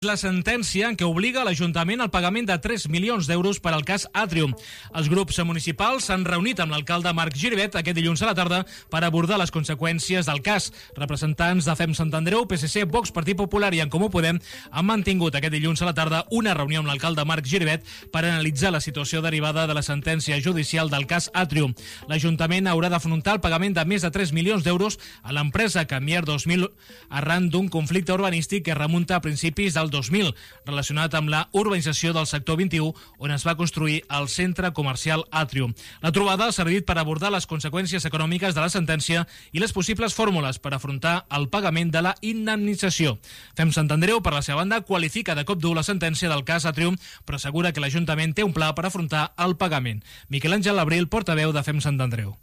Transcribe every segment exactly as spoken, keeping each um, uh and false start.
La sentència en què obliga l'Ajuntament al pagament de tres milions d'euros per al cas Atrium. Els grups municipals s'han reunit amb l'alcalde Marc Giribet aquest dilluns a la tarda per abordar les conseqüències del cas. Representants de Fem Sant Andreu, P S C, Vox, Partit Popular i En Comú Podem han mantingut aquest dilluns a la tarda una reunió amb l'alcalde Marc Giribet per analitzar la situació derivada de la sentència judicial del cas Atrium. L'Ajuntament haurà d'afrontar el pagament de més de tres milions d'euros a l'empresa Camier dos mil arran d'un conflicte urbanístic que remunta a principis del dos mil, relacionat amb la urbanització del sector vint-i-u, on es va construir el centre comercial Atrium. La trobada ha servit per abordar les conseqüències econòmiques de la sentència i les possibles fórmules per afrontar el pagament de la indemnització. Fem Sant Andreu, per la seva banda, qualifica de cop dur la sentència del cas Atrium, però assegura que l'Ajuntament té un pla per afrontar el pagament. Miquel Àngel Abril, portaveu de Fem Sant Andreu.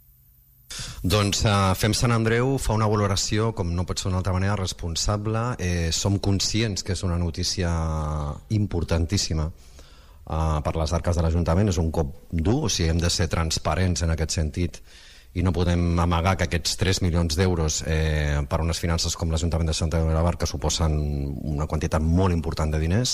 Doncs uh, Fem Sant Andreu fa una valoració, com no pot ser d'una altra manera, responsable. Eh, som conscients que és una notícia importantíssima uh, per les arques de l'Ajuntament, és un cop dur, o sigui, hem de ser transparents en aquest sentit i no podem amagar que aquests tres milions d'euros eh, per unes finances com l'Ajuntament de Sant Andreu de la Barca suposen una quantitat molt important de diners,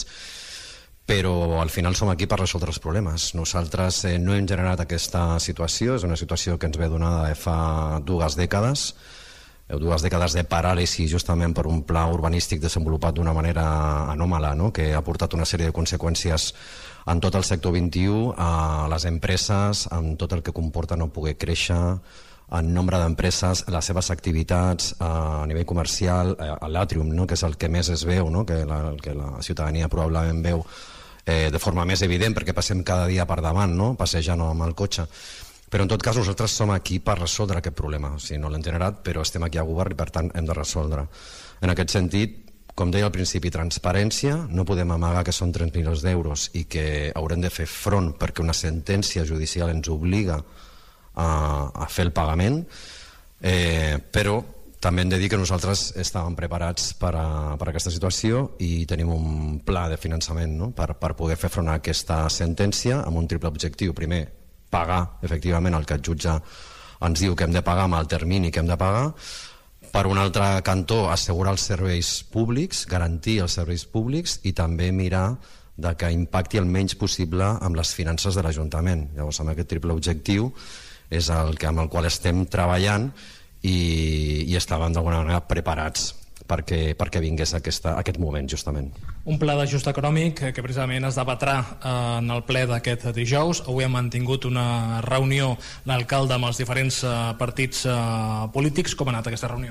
però al final som aquí per resoldre els problemes. Nosaltres eh, no hem generat aquesta situació, és una situació que ens ve donada de fa dues dècades, dues dècades de paràlisi justament per un pla urbanístic desenvolupat d'una manera anòmala, no? Que ha portat una sèrie de conseqüències en tot el sector vint-i-u, a les empreses, amb tot el que comporta no poder créixer, en nombre d'empreses, les seves activitats a nivell comercial, a l'Atrium, no? Que és el que més es veu, no? Que, la, que la ciutadania probablement veu eh, de forma més evident, perquè passem cada dia per davant, no? Passejant amb el cotxe. Però en tot cas nosaltres som aquí per resoldre aquest problema. O sigui, no l'hem generat, però estem aquí a govern i per tant hem de resoldre. En aquest sentit, com deia al principi, transparència, no podem amagar que són tres milions d'euros i que haurem de fer front perquè una sentència judicial ens obliga a, a fer el pagament, eh, però també hem de dir que nosaltres estàvem preparats per a, per a aquesta situació i tenim un pla de finançament, no? per, per poder fer front a aquesta sentència amb un triple objectiu. Primer, pagar efectivament el que el jutge ens diu que hem de pagar amb el termini que hem de pagar. Per un altre cantó, assegurar els serveis públics, garantir els serveis públics i també mirar de que impacti el menys possible amb les finances de l'Ajuntament. Llavors, amb aquest triple objectiu és el que, amb el qual estem treballant i, i estàvem d'alguna manera preparats perquè, perquè vingués aquesta, aquest moment justament. Un pla d'ajust econòmic que precisament es debatrà en el ple d'aquest dijous. Avui hem mantingut una reunió l'alcalde amb els diferents partits polítics. Com ha anat aquesta reunió?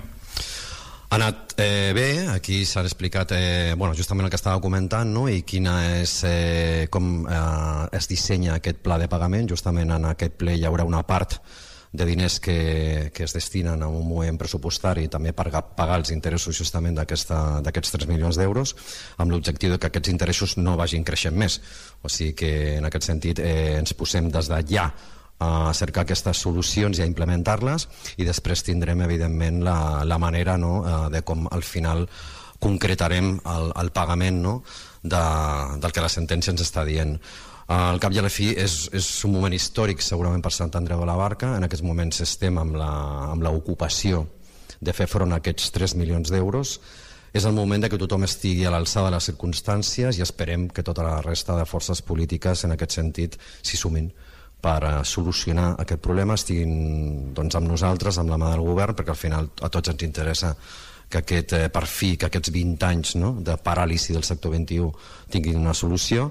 Ha anat eh, bé, aquí s'ha explicat eh, bueno, justament el que estava comentant, no? I quina és, eh, com eh, es dissenya aquest pla de pagament. Justament en aquest ple hi haurà una part de diners que, que es destinen a un moment pressupostari també per pagar els interessos justament d'aquests tres milions d'euros, amb l'objectiu de que aquests interessos no vagin creixent més. O sigui que en aquest sentit eh, ens posem des de ja a cercar aquestes solucions i a implementar-les, i després tindrem evidentment la, la manera, no? de com al final concretarem el, el pagament, no? de, del que la sentència ens està dient. Al cap i a la fi és, és un moment històric segurament per Sant Andreu de la Barca. En aquests moments estem amb l'ocupació de fer front a aquests tres milions d'euros. És el moment de que tothom estigui a l'alçada de les circumstàncies i esperem que tota la resta de forces polítiques en aquest sentit s'hi sumin per solucionar aquest problema, estiguin doncs, amb nosaltres, amb la mà del govern, perquè al final a tots ens interessa que aquest, eh, per fi, que aquests vint anys, no? de paràlisi del sector vint-i-u tinguin una solució,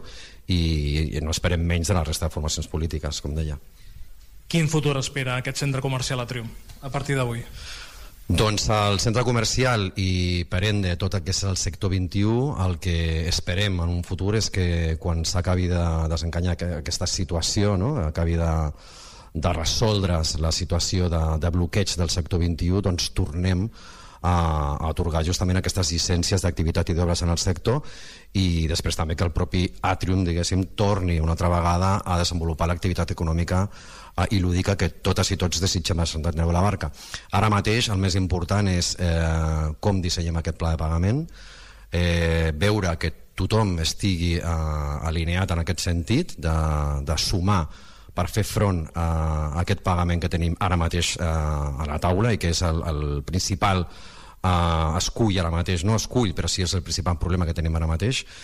i no esperem menys de la resta de formacions polítiques, com deia. Quin futur espera aquest centre comercial Atrium a partir d'avui? Doncs el centre comercial i per ende tot el que és el sector vint-i-u, el que esperem en un futur és que quan s'acabi de desencanyar aquesta situació, no? acabi de, de resoldre's la situació de, de bloqueig del sector vint-i-u, doncs tornem a atorgar justament aquestes llicències d'activitat i d'obres en el sector, i després també que el propi Atrium, diguéssim, torni una altra vegada a desenvolupar l'activitat econòmica i lúdica que totes i tots desitgem a Sant Andreu de la Barca. Ara mateix el més important és eh, com dissenyem aquest pla de pagament, eh, veure que tothom estigui eh, alineat en aquest sentit, de, de sumar per fer front a aquest pagament que tenim ara mateix eh, a la taula i que és el, el principal Uh, es cull ara mateix, no es cull, però sí és el principal problema que tenim ara mateix,